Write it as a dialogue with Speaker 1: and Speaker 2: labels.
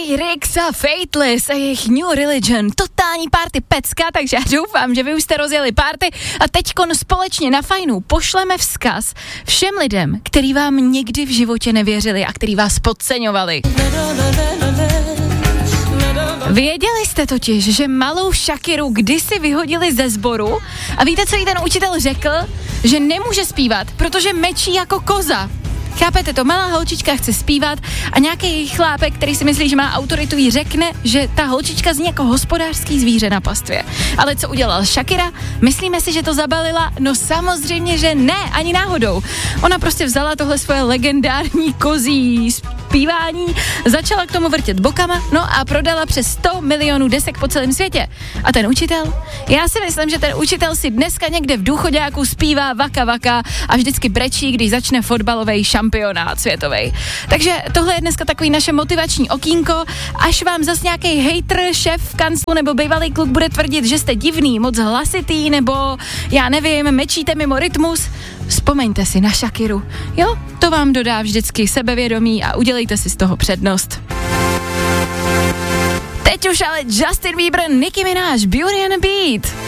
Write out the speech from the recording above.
Speaker 1: J-Rix a Fateless a jejich New Religion, totální party pecka, takže já doufám, že vy už jste rozjeli party a teďkon společně na Fajnu pošleme vzkaz všem lidem, který vám nikdy v životě nevěřili a který vás podceňovali. Věděli jste totiž, že malou Shakiru kdysi vyhodili ze sboru a víte, co jí ten učitel řekl? Že nemůže zpívat, protože mečí jako koza. Chápete to? Malá holčička chce zpívat a nějaký chlápek, který si myslí, že má autoritu, jí řekne, že ta holčička zní jako hospodářský zvíře na pastvě. Ale co udělal Shakira? Myslíme si, že to zabalila? No samozřejmě, že ne, ani náhodou. Ona prostě vzala tohle svoje legendární kozí zpívání, začala k tomu vrtět bokama, no a prodala přes 100 milionů desek po celém světě. A ten učitel? Já si myslím, že ten učitel si dneska někde v důchoďáku zpívá vaka vaka a vždycky brečí, když začne fotbalový šampionát světový. Takže tohle je dneska takový naše motivační okýnko, až vám zas nějaký hejtr, šéf v kanclu nebo bývalý kluk bude tvrdit, že jste divný, moc hlasitý nebo já nevím, mečíte mimo rytmus, vzpomeňte si na Shakiru. Jo, to vám dodá vždycky sebevědomí a udělejte si z toho přednost. Teď už ale Justin Bieber, Nicki Minaj, Beauty and the Beat.